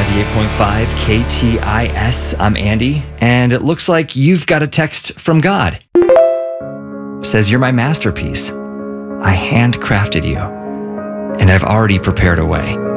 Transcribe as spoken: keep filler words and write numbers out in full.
ninety-eight point five K T I S. I'm Andy, and it looks like you've got a text from God. It says, "You're my masterpiece. I handcrafted you, and I've already prepared a way."